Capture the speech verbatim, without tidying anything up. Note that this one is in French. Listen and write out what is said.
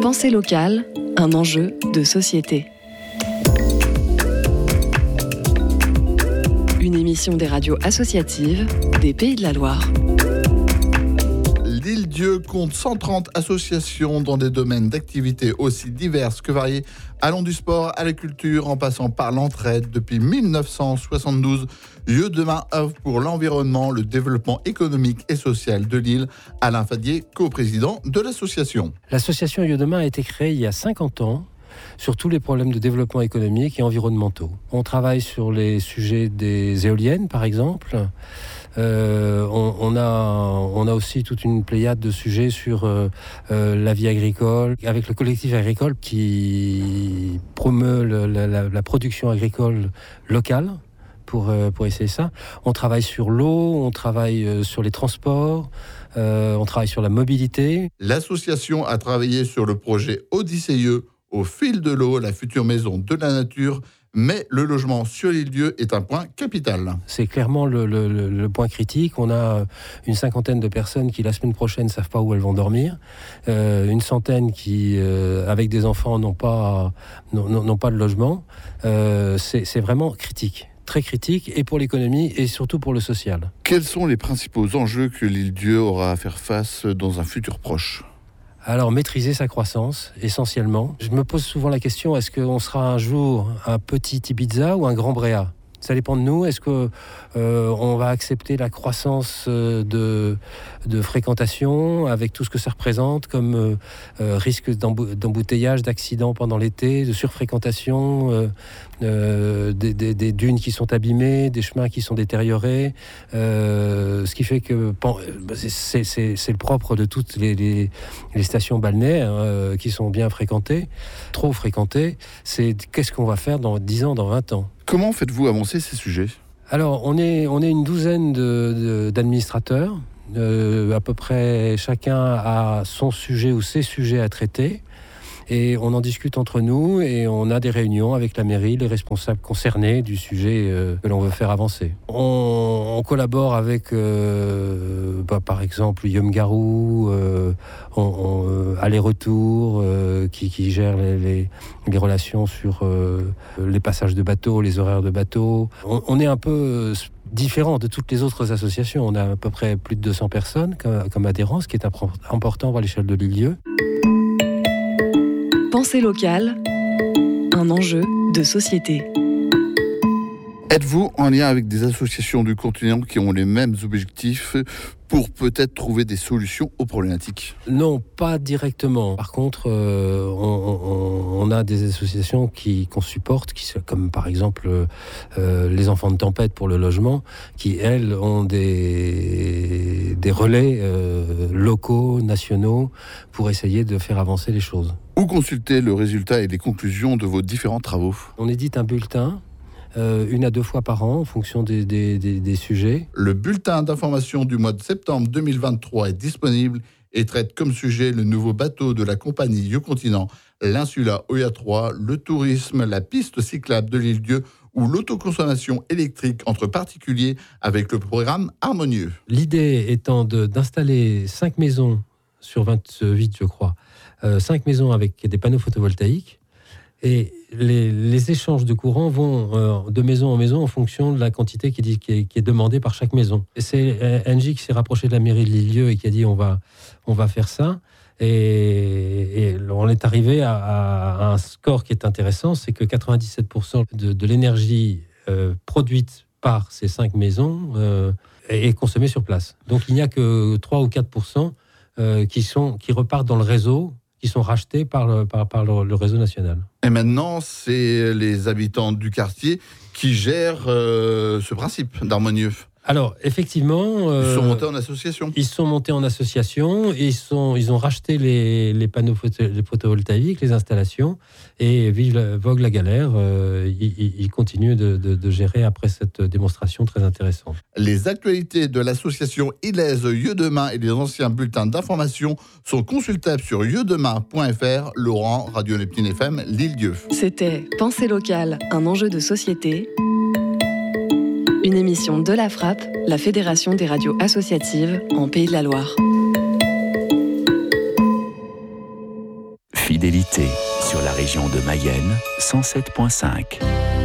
Pensée locale, un enjeu de société. Une émission des radios associatives des Pays de la Loire. L'Île-Dieu compte cent trente associations dans des domaines d'activités aussi diverses que variés, allant du sport à la culture en passant par l'entraide. Depuis mille neuf cent soixante-douze, Yeux Demain œuvre pour l'environnement, le développement économique et social de l'île. Alain Fadier, co-président de l'association. L'association Yeux Demain a été créée il y a cinquante ans sur tous les problèmes de développement économique et environnementaux. On travaille sur les sujets des éoliennes, par exemple. Euh, on, on, a, on a aussi toute une pléiade de sujets sur euh, euh, la vie agricole, avec le collectif agricole qui promeut le, la, la, la production agricole locale. Pour, euh, pour essayer ça. On travaille sur l'eau, on travaille euh, sur les transports, euh, on travaille sur la mobilité. L'association a travaillé sur le projet Odyssée au fil de l'eau, la future maison de la nature, mais le logement sur l'île-Dieu est un point capital. C'est clairement le, le, le point critique. On a une cinquantaine de personnes qui, la semaine prochaine, ne savent pas où elles vont dormir. Euh, une centaine qui, euh, avec des enfants, n'ont pas, n'ont, n'ont pas de logement. Euh, c'est, c'est vraiment critique. Très critique, et pour l'économie, et surtout pour le social. Quels sont les principaux enjeux que l'île-Dieu aura à faire face dans un futur proche ? Alors, maîtriser sa croissance, essentiellement. Je me pose souvent la question, est-ce qu'on sera un jour un petit Ibiza ou un grand Bréa ? Ça dépend de nous. Est-ce qu'on euh, va accepter la croissance de, de fréquentation avec tout ce que ça représente comme euh, euh, risque d'embou- d'embouteillage, d'accidents pendant l'été, de surfréquentation, euh, euh, des, des, des dunes qui sont abîmées, des chemins qui sont détériorés, euh, ce qui fait que c'est, c'est, c'est le propre de toutes les, les, les stations balnéaires euh, qui sont bien fréquentées, trop fréquentées. C'est qu'est-ce qu'on va faire dans dix ans, dans vingt ans ? Comment faites-vous avancer ces sujets ? Alors, on est, on est une douzaine de, de, d'administrateurs. Euh, à peu près chacun a son sujet ou ses sujets à traiter. Et on en discute entre nous et on a des réunions avec la mairie, les responsables concernés du sujet euh, que l'on veut faire avancer. On, on collabore avec, euh, bah, par exemple, Yom Garou, euh, on, on, euh, aller-retour, euh, qui, qui gère les, les, les relations sur euh, les passages de bateaux, les horaires de bateaux. On, on est un peu différent de toutes les autres associations. On a à peu près plus de deux cents personnes comme, comme adhérents, ce qui est important à l'échelle de l'île-Dieu. Pensée locale, un enjeu de société. Êtes-vous en lien avec des associations du continent qui ont les mêmes objectifs pour peut-être trouver des solutions aux problématiques ? Non, pas directement. Par contre, euh, on, on, on a des associations qui, qu'on supporte, qui, comme par exemple euh, les Enfants de Tempête pour le logement, qui, elles, ont des, des relais euh, locaux, nationaux, pour essayer de faire avancer les choses. Où consultez le résultat et les conclusions de vos différents travaux ? On édite un bulletin, euh, une à deux fois par an, en fonction des, des, des, des sujets. Le bulletin d'information du mois de septembre deux mille vingt-trois est disponible et traite comme sujet le nouveau bateau de la compagnie You Continent, l'Insula Oya trois, le tourisme, la piste cyclable de l'île-Dieu ou l'autoconsommation électrique entre particuliers avec le programme Harmonieux. L'idée étant de, d'installer cinq maisons sur vingt-huit, je crois, euh, cinq maisons avec des panneaux photovoltaïques, et les, les échanges de courant vont euh, de maison en maison en fonction de la quantité qui, dit, qui, est, qui est demandée par chaque maison. Et c'est euh, Engie qui s'est rapproché de la mairie de l'île-Dieu et qui a dit on va, on va faire ça. Et, et on est arrivé à, à un score qui est intéressant, c'est que quatre-vingt-dix-sept pour cent de, de l'énergie euh, produite par ces cinq maisons euh, est consommée sur place. Donc il n'y a que trois ou quatre pour cent euh, qui, sont, qui repartent dans le réseau, qui sont rachetés par le, par, par le, le réseau national. Et maintenant, c'est les habitants du quartier qui gèrent euh, ce principe d'harmonieux. Alors, effectivement... Euh, ils sont montés en association. Ils sont montés en association, et ils, sont, ils ont racheté les, les panneaux photo, les photovoltaïques, les installations, et vive la, vogue la galère, euh, ils, ils continuent de, de, de gérer après cette démonstration très intéressante. Les actualités de l'association Ilaise Yeux Demain et les anciens bulletins d'information sont consultables sur yeux demain point f r. Laurent, Radio Neptune F M, l'île-Dieu. C'était Pensée locale, un enjeu de société. Une émission de la Frappe, la Fédération des radios associatives en Pays de la Loire. fidélité sur la région de Mayenne, cent sept virgule cinq.